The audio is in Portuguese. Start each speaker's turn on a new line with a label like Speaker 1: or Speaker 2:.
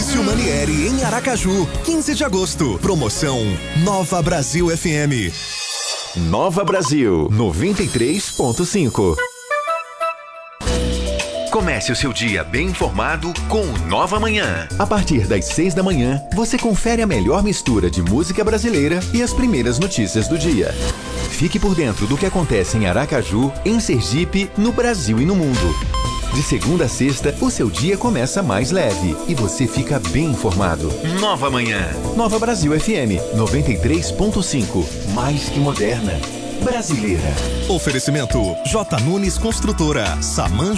Speaker 1: Márcio Manieri em Aracaju, 15 de agosto. Promoção Nova Brasil FM.
Speaker 2: Nova Brasil 93.5. Comece o seu dia bem informado com o Nova Manhã. A partir das 6 da manhã, você confere a melhor mistura de música brasileira e as primeiras notícias do dia. Fique por dentro do que acontece em Aracaju, em Sergipe, no Brasil e no mundo. De segunda a sexta, o seu dia começa mais leve e você fica bem informado. Nova Manhã. Nova Brasil FM 93.5. Mais que moderna. Brasileira.
Speaker 1: Oferecimento J. Nunes Construtora, Saman